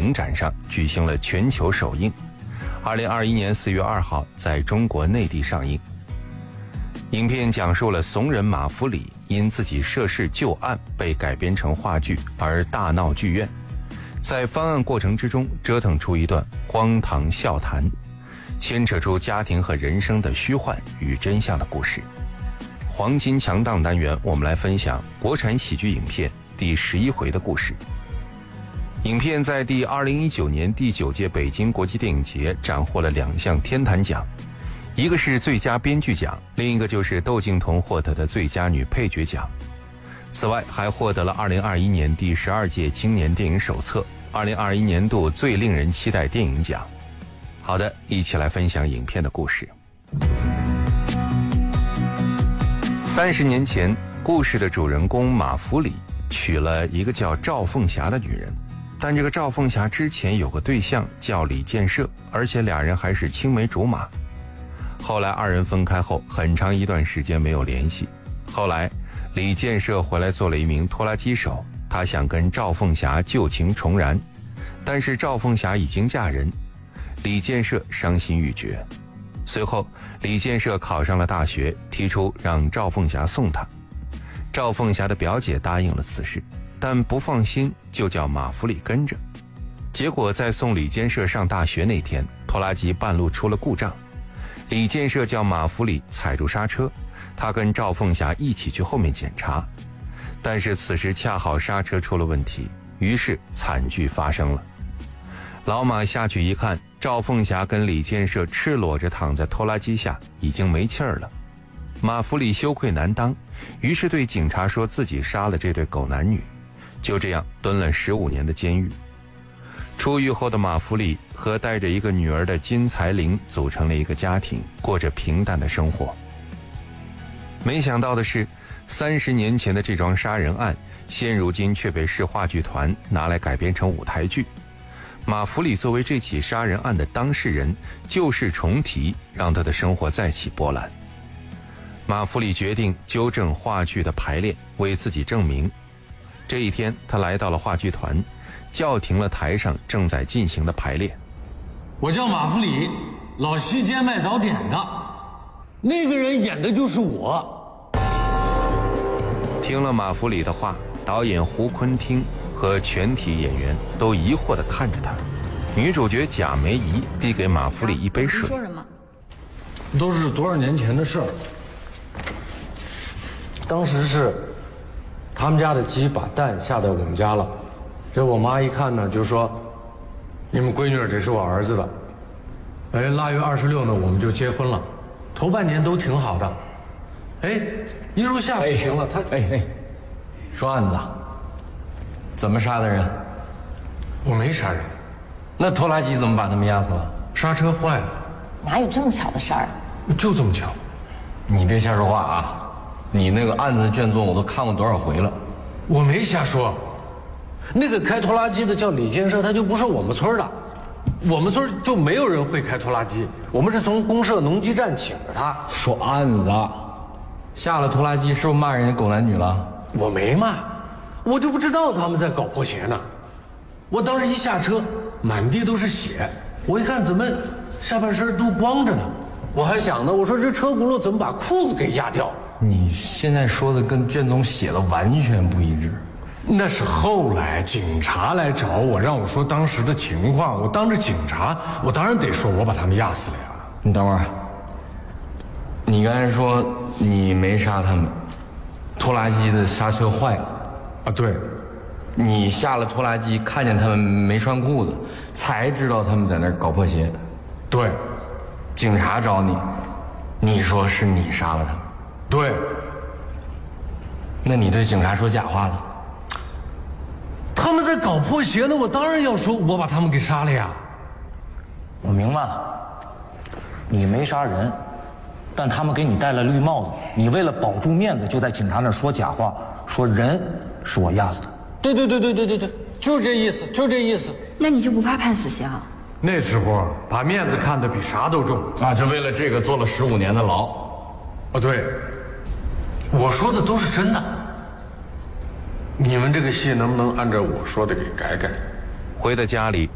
影展上举行了全球首映，2021年4月2号在中国内地上映。影片讲述了怂人马福里因自己涉事旧案被改编成话剧而大闹剧院，在翻案过程之中折腾出一段荒唐笑谈，牵扯出家庭和人生的虚幻与真相的故事。黄金强档单元，我们来分享国产喜剧影片第11回的故事。影片在第2019年第9届北京国际电影节斩获了2项天坛奖，一个是最佳编剧奖，另一个就是窦靖童获得的最佳女配角奖。此外还获得了2021年第12届青年电影手册、2021年度最令人期待电影奖。好的，一起来分享影片的故事。30年前，故事的主人公马福里娶了一个叫赵凤霞的女人，但这个赵凤霞之前有个对象叫李建设，而且俩人还是青梅竹马。后来二人分开后，很长一段时间没有联系。后来李建设回来做了一名拖拉机手，他想跟赵凤霞旧情重燃，但是赵凤霞已经嫁人，李建设伤心欲绝。随后李建设考上了大学，提出让赵凤霞送他。赵凤霞的表姐答应了此事，但不放心，就叫马福里跟着。结果在送李建设上大学那天，拖拉机半路出了故障，李建设叫马福里踩住刹车，他跟赵凤霞一起去后面检查，但是此时恰好刹车出了问题，于是惨剧发生了。老马下去一看，赵凤霞跟李建设赤裸着躺在拖拉机下，已经没气儿了。马福里羞愧难当，于是对警察说自己杀了这对狗男女，就这样蹲了15年的监狱。出狱后的马福里和带着一个女儿的金才玲组成了一个家庭，过着平淡的生活。没想到的是，30年前的这桩杀人案，现如今却被市话剧团拿来改编成舞台剧。马福里作为这起杀人案的当事人，旧事重提，让他的生活再起波澜。马福里决定纠正话剧的排练，为自己证明。这一天，他来到了话剧团，叫停了台上正在进行的排练。 我叫马福里，老西街卖早点的，那个人演的就是我。 听了马福里的话，导演胡坤听和全体演员都疑惑地看着他。女主角贾梅姨递给马福里一杯水。 说什么？ 都是多少年前的事儿。当时是他们家的鸡把蛋下在我们家了，这我妈一看呢，就说：“你们闺女这是我儿子的。”哎，8月26呢，我们就结婚了。头半年都挺好的。哎，一入夏不行了，他说案子，怎么杀的人？ 我没杀人， 那拖拉机怎么把他们压死了？ 刹车坏了。 哪有这么巧的事儿？ 就这么巧。 你别瞎说话啊！你那个案子卷宗我都看过多少回了。 我没瞎说，那个开拖拉机的叫李建设，他就不是我们村的，我们村就没有人会开拖拉机，我们是从公社农机站请的他。 说案子，下了拖拉机是不是骂人家狗男女了？ 我没骂，我就不知道他们在搞破鞋呢。我当时一下车，满地都是血，我一看怎么下半身都光着呢，我还想呢，我说这车轱辘怎么把裤子给压掉了？ 你现在说的跟卷宗写的完全不一致。 那是后来警察来找我，让我说当时的情况。我当着警察，我当然得说我把他们压死了呀。 你等会儿，你刚才说你没杀他们，拖拉机的刹车坏了。 啊，对。 你下了拖拉机，看见他们没穿裤子，才知道他们在那儿搞破鞋。 对。 警察找你，你说是你杀了他们。 对。 那你对警察说假话了？ 他们在搞破鞋呢，我当然要说我把他们给杀了呀。 我明白了，你没杀人，但他们给你戴了绿帽子，你为了保住面子，就在警察那儿说假话，说人是我压死的。 对，就这意思，就这意思。 那你就不怕判死刑？ 那时候把面子看得比啥都重啊！就为了这个坐了15年的牢。 哦，对，我说的都是真的。你们这个戏能不能按照我说的给改改？ 回到家里，